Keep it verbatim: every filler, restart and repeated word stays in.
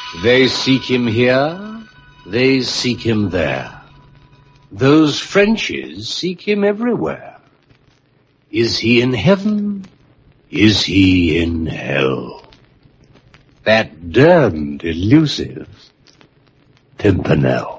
They seek him here, they seek him there. Those Frenchies seek him everywhere. Is he in heaven? Is he in hell? That damned elusive Pimpernel.